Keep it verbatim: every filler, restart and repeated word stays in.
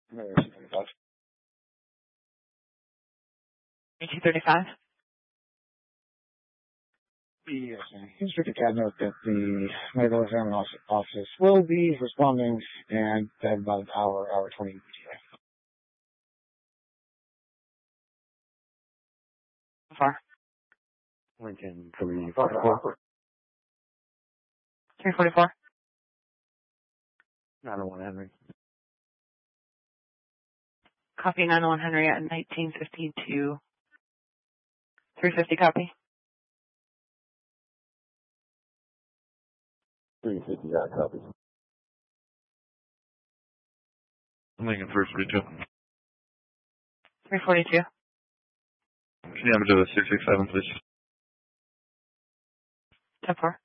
two thirty-five. Yes, ma'am. Inspector Cab note that the medical examiner office will be responding and at about hour, hour twenty E T A. How far? Lincoln three forty-four. three forty-four. nine oh one Henry. Copy nine oh one Henry at nineteen fifty-two. three fifty copy. three fifty, that copy. Lincoln three forty-two. three forty-two. Can you have it to the six six seven, please? ten four.